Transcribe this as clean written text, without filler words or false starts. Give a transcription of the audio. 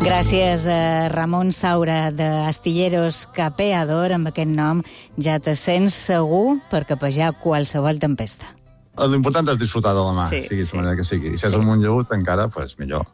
Gràcies a Ramon Saura d'Astilleros Capeador. Amb aquest nom ja te sents segur per capejar qualsevol tempesta. L'important és disfrutar de la mà, Sí, sigui sí. la manera que sigui. I si és el Montllaüt, encara, millor.